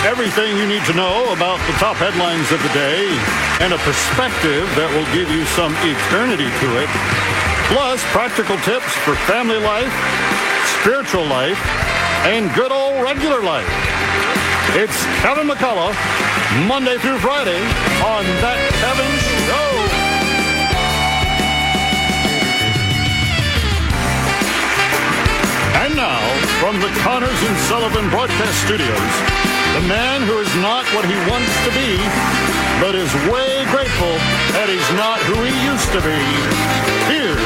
Everything you need to know about the top headlines of the day and a perspective that will give you some eternity to it. Plus, practical tips for family life, spiritual life, and good old regular life. It's Kevin McCullough, Monday through Friday on That Kevin Show. And now, from the Connors and Sullivan Broadcast Studios, the man who is not what he wants to be, but is way grateful that he's not who he used to be. Here's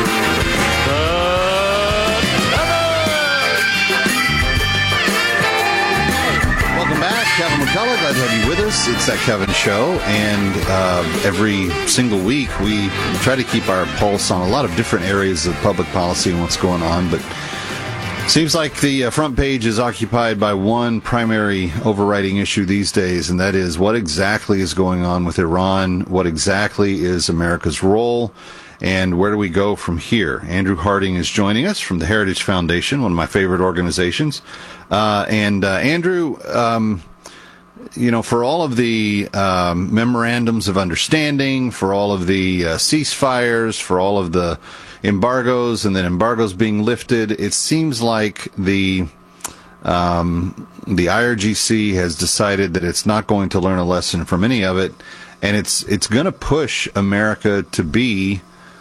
Welcome back, Kevin McCullough. Glad to have you with us. It's That Kevin Show, and every single week we try to keep our pulse on a lot of different areas of public policy and what's going on, but seems like the front page is occupied by one primary overriding issue these days, and that is what exactly is going on with Iran, what exactly is America's role, and where do we go from here? Andrew Harding is joining us from the Heritage Foundation, one of my favorite organizations. Andrew, for all of the memorandums of understanding, for all of the ceasefires, for all of the embargoes and then embargoes being lifted, it seems like the IRGC has decided that it's not going to learn a lesson from any of it, and it's going to push America to be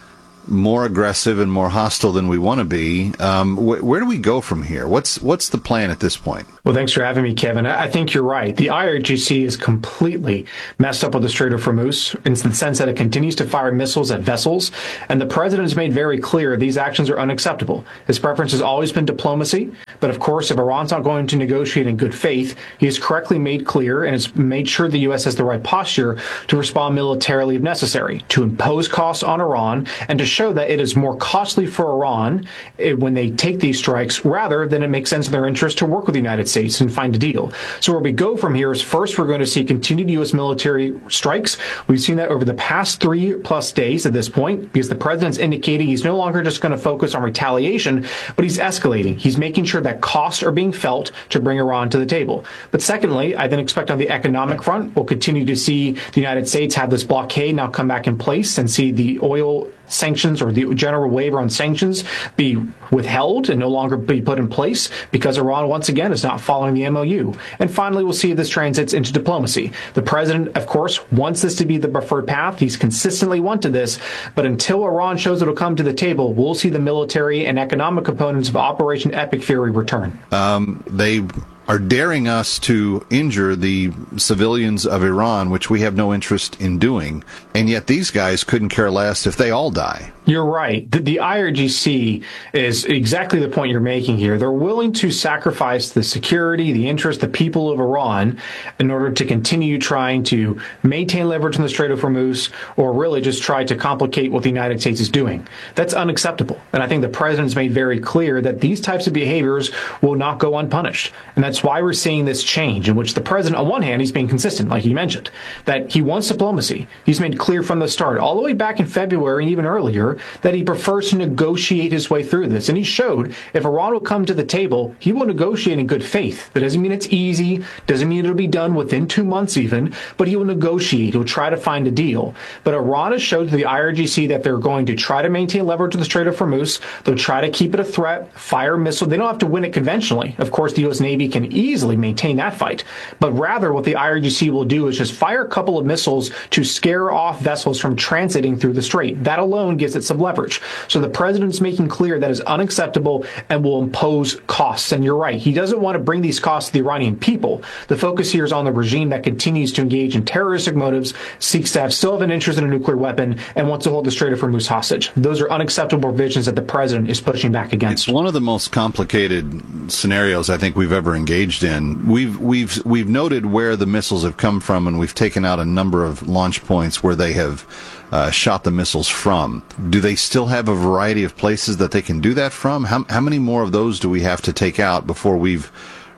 more aggressive and more hostile than we want to be. Where do we go from here? What's the plan at this point? Well, thanks for having me, Kevin. I think you're right. The IRGC is completely messed up with the Strait of Hormuz in the sense that it continues to fire missiles at vessels, and the president has made very clear these actions are unacceptable. His preference has always been diplomacy, but of course, if Iran's not going to negotiate in good faith, he has correctly made clear and has made sure the U.S. has the right posture to respond militarily if necessary, to impose costs on Iran, and to show that it is more costly for Iran when they take these strikes rather than it makes sense in their interest to work with the United States and find a deal. So where we go from here is first we're going to see continued U.S. military strikes. We've seen that over the past 3+ days at this point because the president's indicating he's no longer just going to focus on retaliation, but he's escalating. He's making sure that costs are being felt to bring Iran to the table. But secondly, I then expect on the economic front, we'll continue to see the United States have this blockade now come back in place and see the oil sanctions or the general waiver on sanctions be withheld and no longer be put in place because Iran, once again, is not following the MOU. And finally, we'll see this transits into diplomacy. The president, of course, wants this to be the preferred path. He's consistently wanted this. But until Iran shows it'll come to the table, we'll see the military and economic components of Operation Epic Fury return. They are daring us to injure the civilians of Iran, which we have no interest in doing. And yet these guys couldn't care less if they all die. You're right. The IRGC is exactly the point you're making here. They're willing to sacrifice the security, the interest, the people of Iran in order to continue trying to maintain leverage in the Strait of Hormuz or really just try to complicate what the United States is doing. That's unacceptable. And I think the president's made very clear that these types of behaviors will not go unpunished. And that's why we're seeing this change in which the president, on one hand, he's being consistent, like you mentioned, that he wants diplomacy. He's made clear from the start, all the way back in February and even earlier, that he prefers to negotiate his way through this. And he showed if Iran will come to the table, he will negotiate in good faith. That doesn't mean it's easy, doesn't mean it'll be done within 2 months even, but he will negotiate. He'll try to find a deal. But Iran has showed to the IRGC that they're going to try to maintain leverage in the Strait of Hormuz. They'll try to keep it a threat, fire missiles. They don't have to win it conventionally. Of course, the U.S. Navy can easily maintain that fight. But rather, what the IRGC will do is just fire a couple of missiles to scare off vessels from transiting through the strait. That alone gives it some leverage. So the president's making clear that is unacceptable and will impose costs. And you're right. He doesn't want to bring these costs to the Iranian people. The focus here is on the regime that continues to engage in terroristic motives, seeks to still have an interest in a nuclear weapon, and wants to hold the Strait of Hormuz hostage. Those are unacceptable provisions that the president is pushing back against. It's one of the most complicated scenarios I think we've ever engaged in. We've noted where the missiles have come from, and we've taken out a number of launch points where they have shot the missiles from. Do they still have a variety of places that they can do that from? How many more of those do we have to take out before we've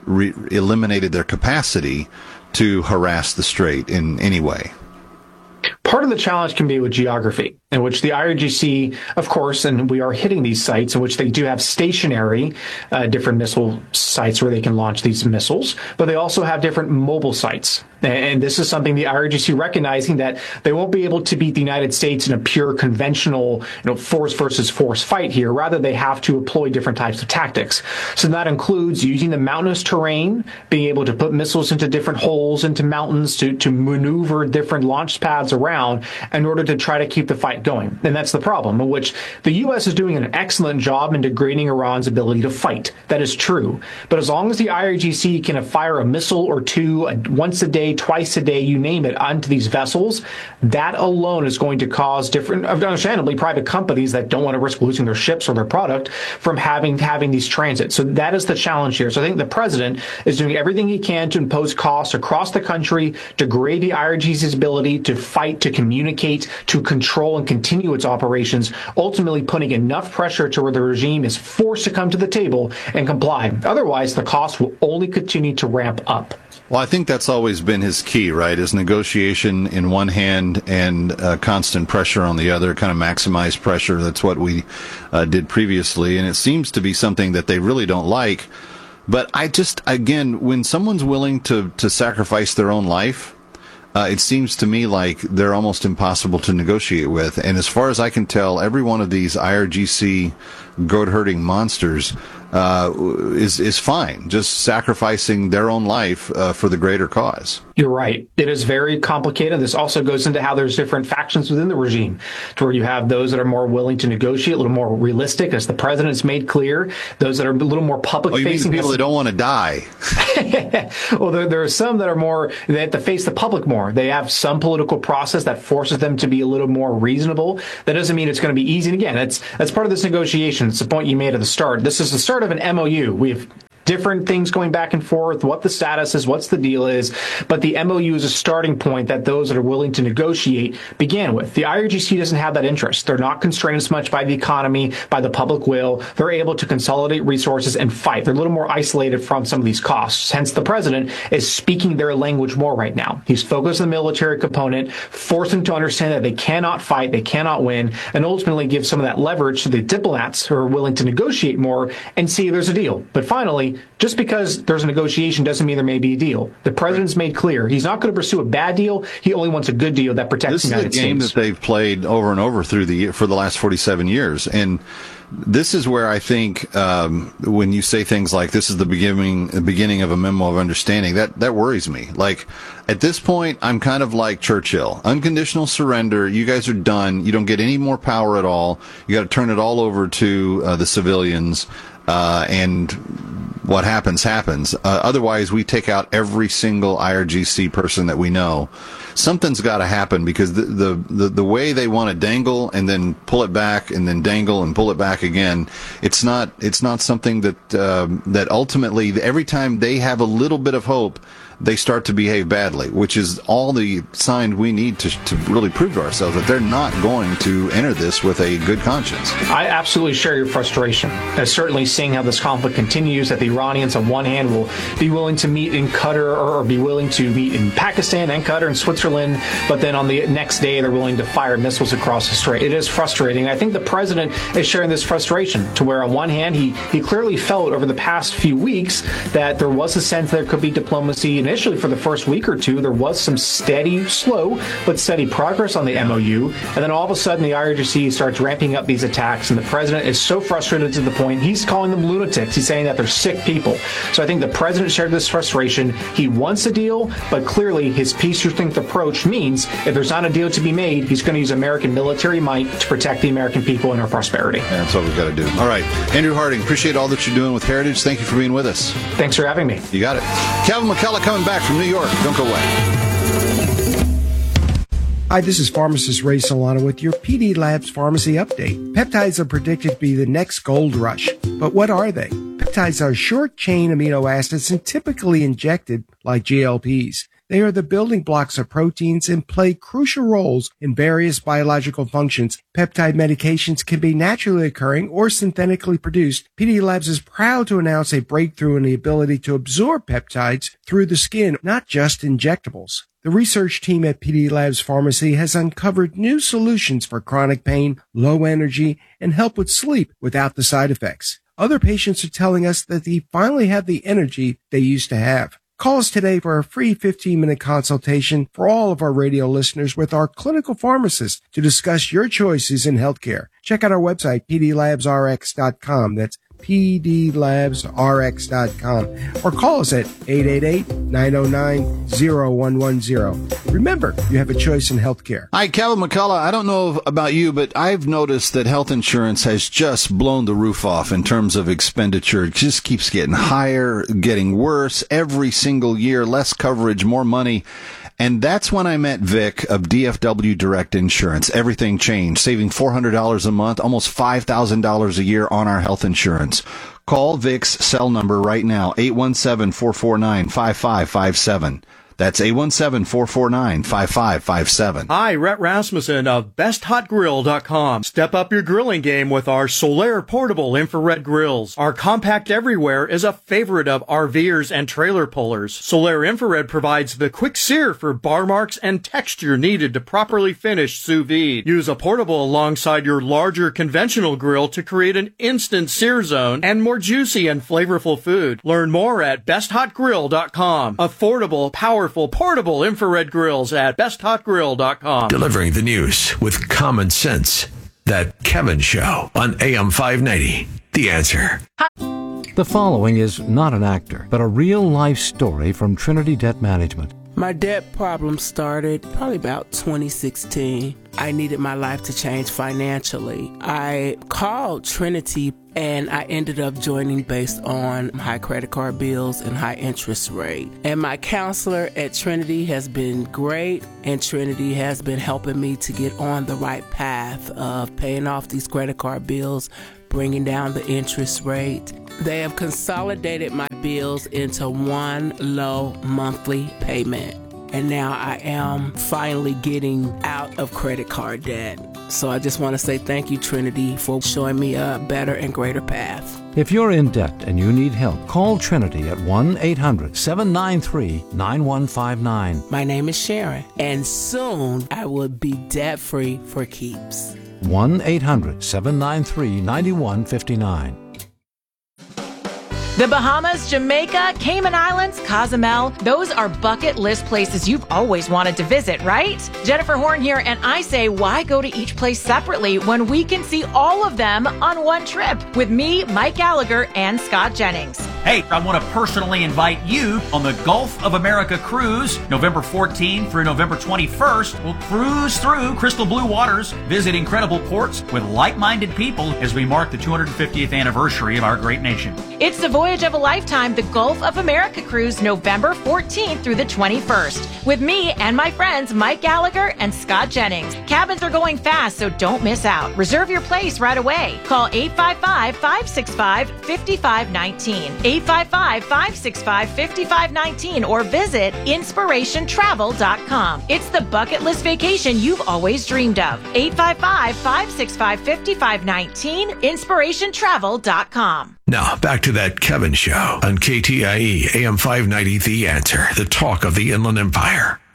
eliminated their capacity to harass the strait in any way? Part of the challenge can be with geography. in which the IRGC, of course, and we are hitting these sites in which they do have stationary different missile sites where they can launch these missiles, but they also have different mobile sites. And this is something the IRGC recognizing that they won't be able to beat the United States in a pure conventional, force versus force fight here. Rather, they have to employ different types of tactics. So that includes using the mountainous terrain, being able to put missiles into different holes, into mountains, to maneuver different launch pads around in order to try to keep the fight going. And that's the problem, in which the U.S. is doing an excellent job in degrading Iran's ability to fight. That is true. But as long as the IRGC can fire a missile or two once a day, twice a day, you name it, onto these vessels, that alone is going to cause different, understandably, private companies that don't want to risk losing their ships or their product from having these transits. So that is the challenge here. So I think the president is doing everything he can to impose costs across the country, degrade the IRGC's ability to fight, to communicate, to control and continue its operations, ultimately putting enough pressure to where the regime is forced to come to the table and comply. Otherwise, the cost will only continue to ramp up. Well, I think that's always been his key, right? Is negotiation in one hand and constant pressure on the other, kind of maximize pressure. That's what we did previously. And it seems to be something that they really don't like. But again, when someone's willing to sacrifice their own life, it seems to me like they're almost impossible to negotiate with. And as far as I can tell, every one of these IRGC goat-herding monsters is fine, just sacrificing their own life for the greater cause. You're right. It is very complicated. This also goes into how there's different factions within the regime, to where you have those that are more willing to negotiate, a little more realistic, as the president's made clear, those that are a little more public-facing. Oh, you mean people that don't want to die? Well, there are some that are more, they have to face the public more. They have some political process that forces them to be a little more reasonable. That doesn't mean it's going to be easy. And again, that's part of this negotiation. It's the point you made at the start. This is the start of an MOU. We have different things going back and forth, what the status is, what's the deal is, but the MOU is a starting point that those that are willing to negotiate began with. The IRGC doesn't have that interest. They're not constrained as much by the economy, by the public will. They're able to consolidate resources and fight. They're a little more isolated from some of these costs. Hence, the president is speaking their language more right now. He's focused on the military component, forced them to understand that they cannot fight, they cannot win, and ultimately give some of that leverage to the diplomats who are willing to negotiate more and see if there's a deal. But finally, just because there's a negotiation doesn't mean there may be a deal. The president's made clear he's not going to pursue a bad deal. He only wants a good deal that protects the United States. This is a game that they've played over and over for the last 47 years. And this is where I think when you say things like this is the beginning of a memo of understanding, that worries me. Like, at this point, I'm kind of like Churchill. Unconditional surrender. You guys are done. You don't get any more power at all. You got to turn it all over to the civilians. And what happens. Otherwise, we take out every single IRGC person that we know. Something's got to happen, because the way they want to dangle and then pull it back and then dangle and pull it back again, it's not something that ultimately, every time they have a little bit of hope, they start to behave badly, which is all the sign we need to really prove to ourselves that they're not going to enter this with a good conscience. I absolutely share your frustration. Certainly seeing how this conflict continues, that the Iranians on one hand will be willing to meet in Qatar or be willing to meet in Pakistan and Qatar and Switzerland, but then on the next day they're willing to fire missiles across the strait. It is frustrating. I think the president is sharing this frustration, to where on one hand he clearly felt over the past few weeks that there was a sense there could be diplomacy. Initially, for the first week or two, there was some slow but steady progress on the MOU. And then all of a sudden, the IRGC starts ramping up these attacks. And the president is so frustrated to the point he's calling them lunatics. He's saying that they're sick people. So I think the president shared this frustration. He wants a deal, but clearly his peace through strength approach means if there's not a deal to be made, he's going to use American military might to protect the American people and our prosperity. And that's what we've got to do. All right. Andrew Harding, appreciate all that you're doing with Heritage. Thank you for being with us. Thanks for having me. You got it. Kevin McCullough coming back from New York. Don't go away. Hi, this is pharmacist Ray Solano with your PD Labs Pharmacy Update. Peptides are predicted to be the next gold rush. But what are they? Peptides are short-chain amino acids and typically injected like GLPs. They are the building blocks of proteins and play crucial roles in various biological functions. Peptide medications can be naturally occurring or synthetically produced. PD Labs is proud to announce a breakthrough in the ability to absorb peptides through the skin, not just injectables. The research team at PD Labs Pharmacy has uncovered new solutions for chronic pain, low energy, and help with sleep without the side effects. Other patients are telling us that they finally have the energy they used to have. Call us today for a free 15-minute consultation for all of our radio listeners with our clinical pharmacist to discuss your choices in healthcare. Check out our website, pdlabsrx.com. That's pdlabsrx.com, or call us at 888-909-0110. Remember, you have a choice in healthcare. Hi, Kevin McCullough. I don't know about you, but I've noticed that health insurance has just blown the roof off in terms of expenditure. It just keeps getting higher, getting worse every single year, less coverage, more money. And that's when I met Vic of DFW Direct Insurance. Everything changed, saving $400 a month, almost $5,000 a year on our health insurance. Call Vic's cell number right now, 817-449-5557. That's 817-449-5557. Hi, Rhett Rasmussen of BestHotGrill.com. Step up your grilling game with our Solaire portable infrared grills. Our compact everywhere is a favorite of RVers and trailer pullers. Solaire infrared provides the quick sear for bar marks and texture needed to properly finish sous vide. Use a portable alongside your larger conventional grill to create an instant sear zone and more juicy and flavorful food. Learn more at BestHotGrill.com. Affordable, powerful, portable infrared grills at BestHotGrill.com. Delivering the news with common sense. That Kevin Show on AM 590. The Answer. The following is not an actor, but a real-life story from Trinity Debt Management. My debt problem started probably about 2016. I needed my life to change financially. I called Trinity and I ended up joining based on high credit card bills and high interest rate. And my counselor at Trinity has been great, and Trinity has been helping me to get on the right path of paying off these credit card bills, bringing down the interest rate. They have consolidated my bills into one low monthly payment. And now I am finally getting out of credit card debt. So I just want to say thank you, Trinity, for showing me a better and greater path. If you're in debt and you need help, call Trinity at 1-800-793-9159. My name is Sharon, and soon I will be debt-free for keeps. 1-800-793-9159. The Bahamas, Jamaica, Cayman Islands, Cozumel, those are bucket list places you've always wanted to visit, right? Jennifer Horn here, and I say, why go to each place separately when we can see all of them on one trip with me, Mike Gallagher, and Scott Jennings? Hey, I want to personally invite you on the Gulf of America cruise, November 14th through November 21st. We'll cruise through crystal blue waters, visit incredible ports with like-minded people as we mark the 250th anniversary of our great nation. It's the voyage of a lifetime, the Gulf of America cruise, November 14th through the 21st, with me and my friends Mike Gallagher and Scott Jennings. Cabins are going fast, so don't miss out. Reserve your place right away. Call 855-565-5519, 855-565-5519, or visit inspirationtravel.com. It's the bucket list vacation you've always dreamed of. 855-565-5519, inspirationtravel.com. Now, back to that Kevin Show on KTIE AM 590, The Answer, the talk of the Inland Empire.